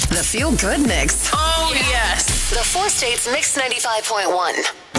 The Feel Good Mix. Oh, yes. The Four States Mix 95.1.